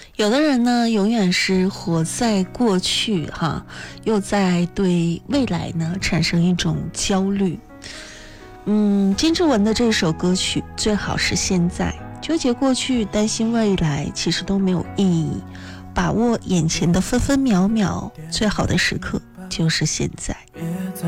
有的人呢，永远是活在过去哈，又在对未来呢产生一种焦虑。金志文的这首歌曲最好是现在，纠结过去担心未来其实都没有意义，把握眼前的分分秒秒，最好的时刻就是现在。